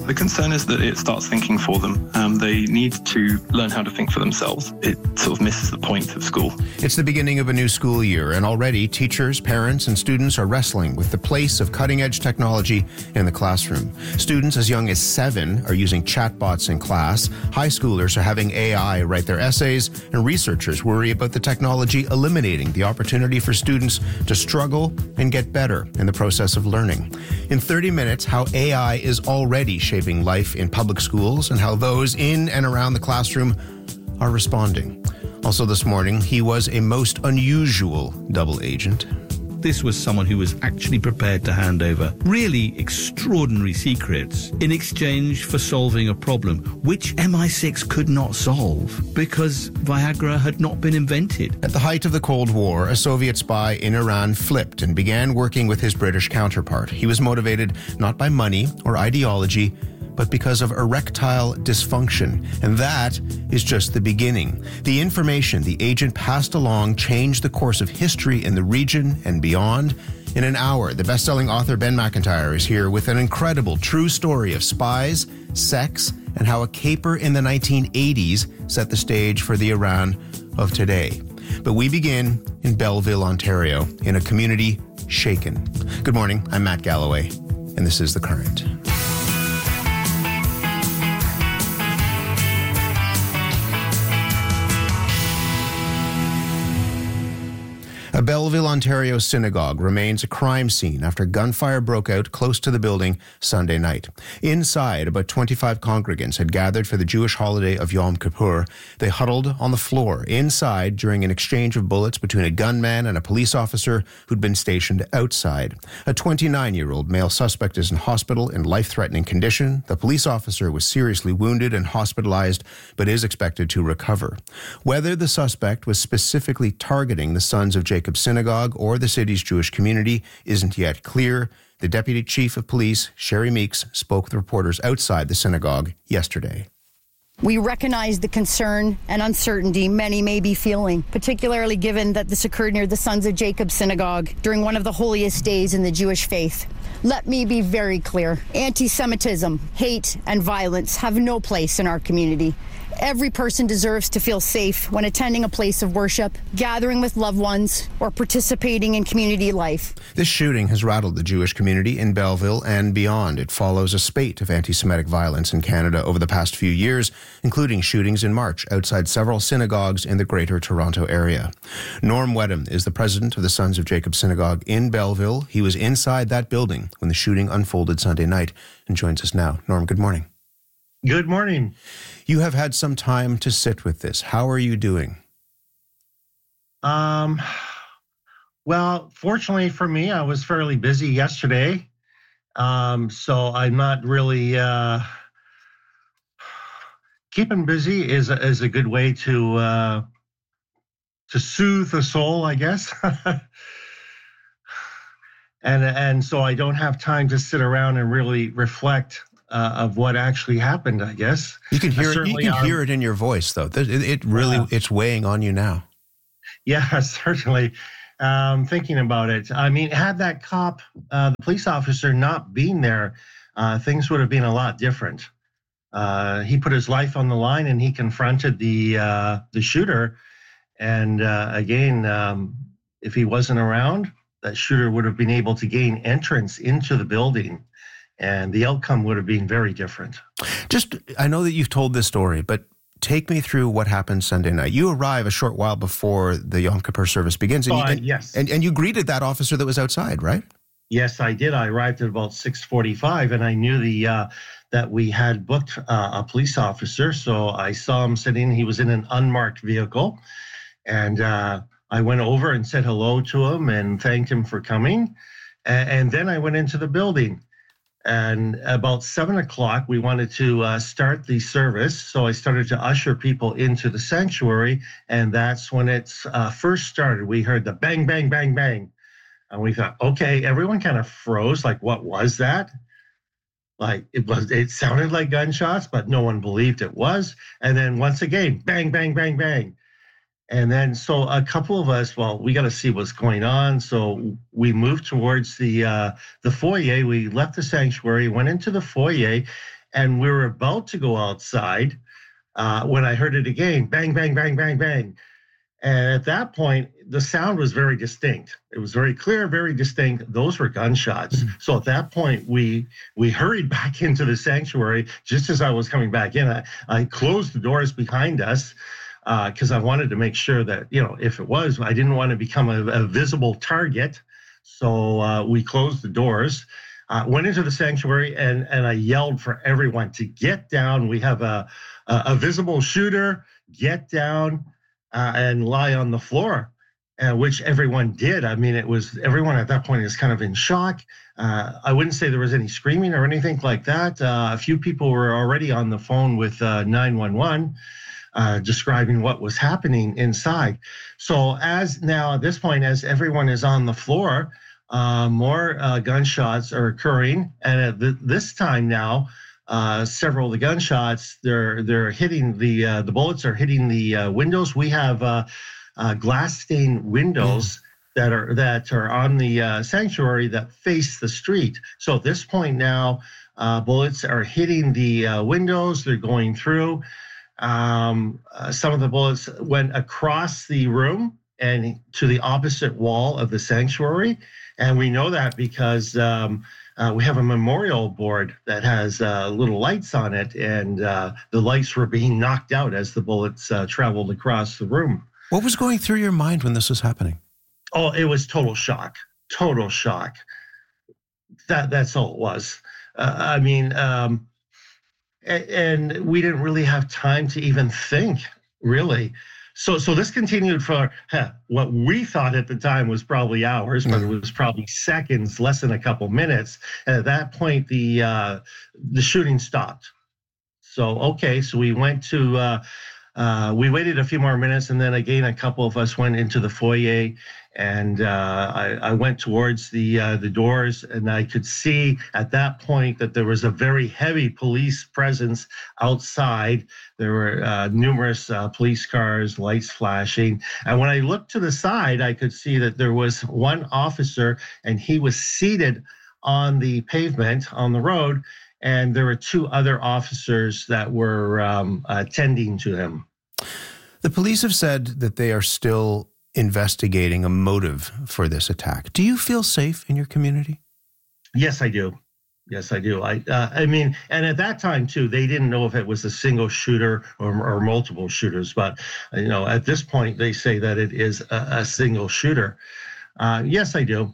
The concern is that it starts thinking for them. They need to learn how to think for themselves. It sort of misses the point of school. It's the beginning of a new school year, and already teachers, parents, and students are wrestling with the place of cutting-edge technology in the classroom. Students as young as 7 are using chatbots in class. High schoolers are having AI write their essays, and researchers worry about the technology eliminating the opportunity for students to struggle and get better in the process of learning. In 30 minutes, how AI is already shaping life in public schools and how those in and around the classroom are responding. Also this morning, he was a most unusual double agent. This was someone who was actually prepared to hand over really extraordinary secrets in exchange for solving a problem which MI6 could not solve because Viagra had not been invented. At the height of the Cold War, a Soviet spy in Iran flipped and began working with his British counterpart. He was motivated not by money or ideology, but because of erectile dysfunction. And that is just the beginning. The information the agent passed along changed the course of history in the region and beyond. In an hour, the best-selling author Ben McIntyre is here with an incredible true story of spies, sex, and how a caper in the 1980s set the stage for the Iran of today. But we begin in Belleville, Ontario, in a community shaken. Good morning, I'm Matt Galloway, and this is The Current. A Belleville, Ontario synagogue remains a crime scene after gunfire broke out close to the building Sunday night. Inside, about 25 congregants had gathered for the Jewish holiday of Yom Kippur. They huddled on the floor inside during an exchange of bullets between a gunman and a police officer who'd been stationed outside. A 29-year-old male suspect is in hospital in life-threatening condition. The police officer was seriously wounded and hospitalized, but is expected to recover. Whether the suspect was specifically targeting the Sons of Jacob Synagogue or the city's Jewish community isn't yet clear. The Deputy Chief of Police, Sherry Meeks, spoke with reporters outside the synagogue yesterday. We recognize the concern and uncertainty many may be feeling, particularly given that this occurred near the Sons of Jacob Synagogue during one of the holiest days in the Jewish faith. Let me be very clear. Anti-Semitism, hate, and violence have no place in our community. Every person deserves to feel safe when attending a place of worship, gathering with loved ones, or participating in community life. This shooting has rattled the Jewish community in Belleville and beyond. It follows a spate of anti-Semitic violence in Canada over the past few years, including shootings in March outside several synagogues in the Greater Toronto area. Norm Wedham is the president of the Sons of Jacob Synagogue in Belleville. He was inside that building when the shooting unfolded Sunday night and joins us now. Norm, good morning. Good morning. You have had some time to sit with this. How are you doing? Well, fortunately for me, I was fairly busy yesterday. So I'm not really keeping busy is a good way to soothe the soul, I guess. and so I don't have time to sit around and really reflect of what actually happened, I guess. You can hear it. You can hear it in your voice, though. It really it's weighing on you now. Yeah, certainly. Thinking about it, I mean, had that cop, the police officer, not been there, things would have been a lot different. He put his life on the line, and he confronted the shooter. And again, if he wasn't around, that shooter would have been able to gain entrance into the building. And the outcome would have been very different. I know that you've told this story, but take me through what happened Sunday night. You arrive a short while before the Yom Kippur service begins. Yes. And you greeted that officer that was outside, right? Yes, I did. I arrived at about 6:45, and I knew that we had booked a police officer. So I saw him sitting. He was in an unmarked vehicle. And I went over and said hello to him and thanked him for coming. And then I went into the building. And about 7 o'clock, we wanted to start the service. So I started to usher people into the sanctuary. And that's when it first started. We heard the bang, bang, bang, bang. And we thought, okay, everyone kind of froze. Like, what was that? Like, it sounded like gunshots, but no one believed it was. And then once again, bang, bang, bang, bang. And then, so a couple of us, well, we got to see what's going on. So we moved towards the foyer. We left the sanctuary, went into the foyer, and we were about to go outside when I heard it again, bang, bang, bang, bang, bang. And at that point, the sound was very distinct. It was very clear, very distinct. Those were gunshots. Mm-hmm. So at that point, we hurried back into the sanctuary. Just as I was coming back in, I closed the doors behind us because I wanted to make sure that, if it was, I didn't want to become a visible target. So we closed the doors, went into the sanctuary, and I yelled for everyone to get down. We have a visible shooter, get down. And lie on the floor, which everyone did. I mean, everyone at that point is kind of in shock. I wouldn't say there was any screaming or anything like that. A few people were already on the phone with 911, describing what was happening inside. So at this point, as everyone is on the floor, more gunshots are occurring. And at this time now, several of the gunshots, they're hitting the bullets are hitting the windows. We have glass stained windows that are on the sanctuary that face the street. So at this point now, bullets are hitting the windows. They're going through. Some of the bullets went across the room and to the opposite wall of the sanctuary, and we know that because we have a memorial board that has little lights on it, and the lights were being knocked out as the bullets traveled across the room. What was going through your mind when this was happening? Oh, it was total shock. Total shock. That's all it was. And we didn't really have time to even think, really. So this continued for what we thought at the time was probably hours, but it was probably seconds, less than a couple minutes. And at that point, the shooting stopped. So we went to we waited a few more minutes, and then again a couple of us went into the foyer, and I went towards the doors, and I could see at that point that there was a very heavy police presence outside. There were numerous police cars, lights flashing, and when I looked to the side, I could see that there was one officer, and he was seated on the pavement on the road, and there were two other officers that were attending to him. The police have said that they are still investigating a motive for this attack. Do you feel safe in your community? Yes, I do. Yes, I do. I mean, and at that time too, they didn't know if it was a single shooter or multiple shooters. But at this point, they say that it is a single shooter. Yes, I do.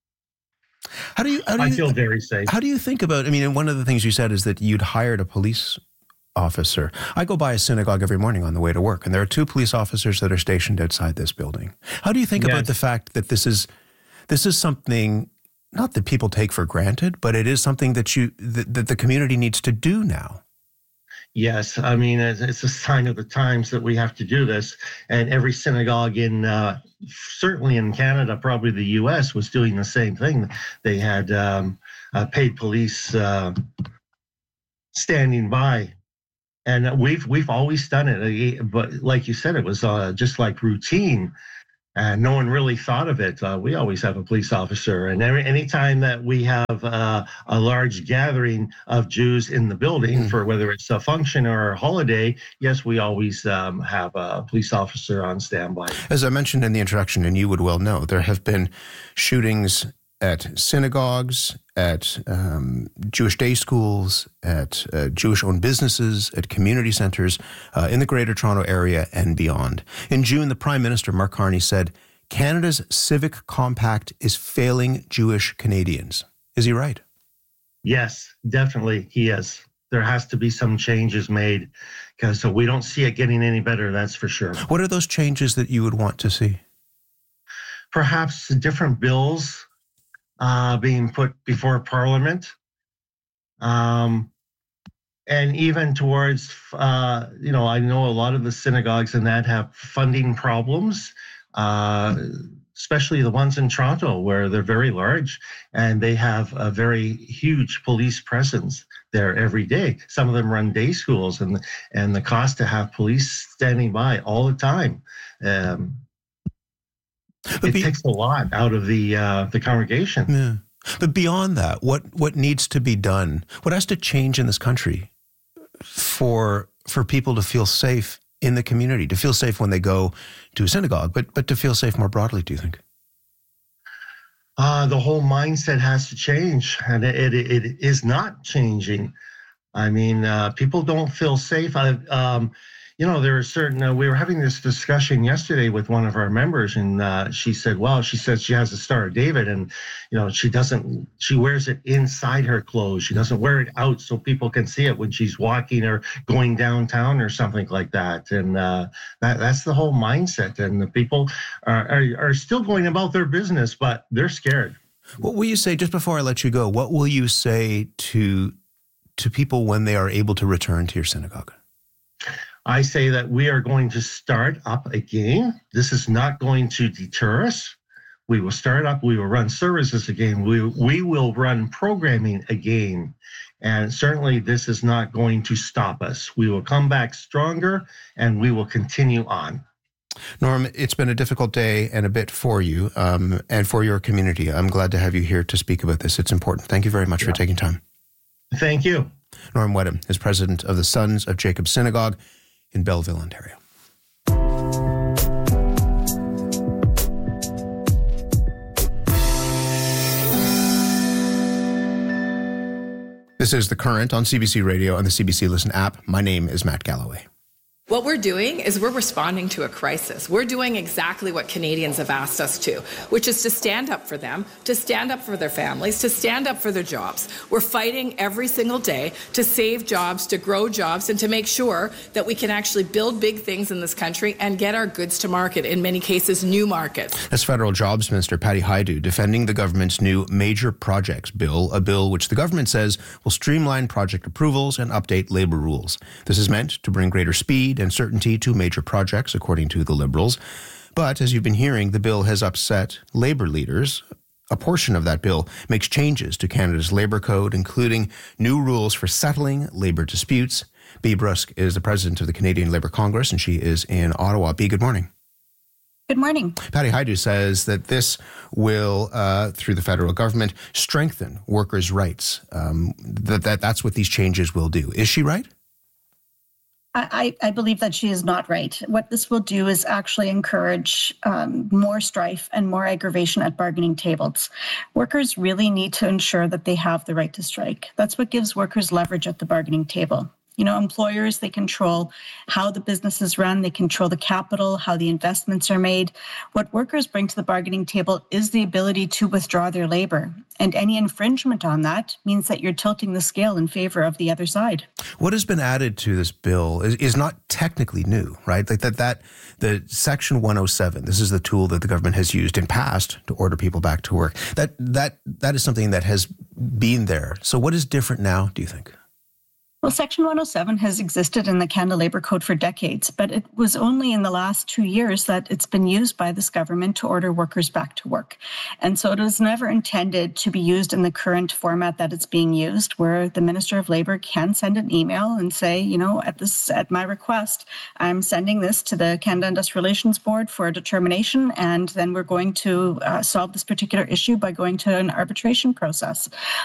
I feel very safe. How do you think about? I mean, one of the things you said is that you'd hired a police officer. I go by a synagogue every morning on the way to work, and there are two police officers that are stationed outside this building. How do you think about the fact that this is something not that people take for granted, but it is something that that the community needs to do now? Yes, I mean, it's a sign of the times that we have to do this, and every synagogue in certainly in Canada, probably the U.S., was doing the same thing. They had paid police standing by. And we've always done it, but like you said, it was just like routine, and no one really thought of it. We always have a police officer, and anytime that we have a large gathering of Jews in the building for whether it's a function or a holiday, yes, we always have a police officer on standby. As I mentioned in the introduction, and you would well know, there have been shootings at synagogues, at Jewish day schools, at Jewish-owned businesses, at community centres in the Greater Toronto Area and beyond. In June, the Prime Minister, Mark Carney, said, Canada's civic compact is failing Jewish Canadians. Is he right? Yes, definitely he is. There has to be some changes made because we don't see it getting any better, that's for sure. What are those changes that you would want to see? Perhaps different bills being put before Parliament, and even towards, I know a lot of the synagogues and that have funding problems, especially the ones in Toronto where they're very large and they have a very huge police presence there every day. Some of them run day schools, and the cost to have police standing by all the time. It takes a lot out of the congregation. Yeah. But beyond that, what needs to be done? What has to change in this country for people to feel safe in the community, to feel safe when they go to a synagogue, but to feel safe more broadly, do you think? The whole mindset has to change, and it is not changing. I mean, people don't feel safe. There are certain, we were having this discussion yesterday with one of our members, and she said she has a Star of David, and, she wears it inside her clothes. She doesn't wear it out so people can see it when she's walking or going downtown or something like that. And that's the whole mindset. And the people are still going about their business, but they're scared. What will you say, just before I let you go, what will you say to people when they are able to return to your synagogue? I say that we are going to start up again. This is not going to deter us. We will start up. We will run services again. We will run programming again. And certainly this is not going to stop us. We will come back stronger, and we will continue on. Norm, it's been a difficult day and a bit for you and for your community. I'm glad to have you here to speak about this. It's important. Thank you very much for taking time. Thank you. Norm Wedham is president of the Sons of Jacob Synagogue in Belleville, Ontario. This is The Current on CBC Radio and the CBC Listen app. My name is Matt Galloway. What we're doing is we're responding to a crisis. We're doing exactly what Canadians have asked us to, which is to stand up for them, to stand up for their families, to stand up for their jobs. We're fighting every single day to save jobs, to grow jobs, and to make sure that we can actually build big things in this country and get our goods to market, in many cases, new markets. That's Federal Jobs Minister Patty Hajdu defending the government's new Major Projects Bill, a bill which the government says will streamline project approvals and update labour rules. This is meant to bring greater speed and certainty to major projects, according to the Liberals. But, as you've been hearing, the bill has upset labour leaders. A portion of that bill makes changes to Canada's labour code, including new rules for settling labour disputes. Bea Brusk is the president of the Canadian Labour Congress, and she is in Ottawa. Bea, good morning. Good morning. Patty Hajdu says that this will, through the federal government, strengthen workers' rights. That's what these changes will do. Is she right? I believe that she is not right. What this will do is actually encourage more strife and more aggravation at bargaining tables. Workers really need to ensure that they have the right to strike. That's what gives workers leverage at the bargaining table. You know, employers, they control how the business is run. They control the capital, how the investments are made. What workers bring to the bargaining table is the ability to withdraw their labor. And any infringement on that means that you're tilting the scale in favor of the other side. What has been added to this bill is not technically new, right? Like that the Section 107, this is the tool that the government has used in past to order people back to work. That is something that has been there. So what is different now, do you think? Well, Section 107 has existed in the Canada Labour Code for decades, but it was only in the last 2 years that it's been used by this government to order workers back to work. And so it was never intended to be used in the current format that it's being used, where the Minister of Labour can send an email and say, you know, at my request, I'm sending this to the Canada Industrial Relations Board for a determination, and then we're going to solve this particular issue by going to an arbitration process.